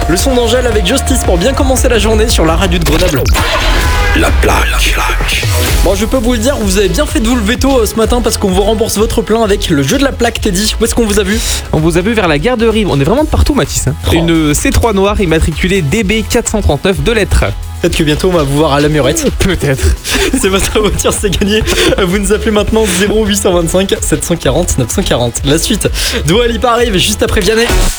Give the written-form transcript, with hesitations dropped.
Le son d'Angèle avec Justice pour bien commencer la journée sur la radio de Grenoble. La plaque. Bon, je peux vous le dire, vous avez bien fait de vous lever tôt ce matin parce qu'on vous rembourse votre plein avec le jeu de la plaque. Teddy, où est-ce qu'on vous a vu? On vous a vu vers la gare de Rive. On est vraiment de partout, Mathis. Une C3 noire immatriculée DB439 2 lettres. Peut-être que bientôt on va vous voir à la murette. Peut-être. C'est votre voiture, c'est gagné. Vous nous appelez maintenant 0825 740 940. La suite, Dua Lipa arrive juste après Vianney.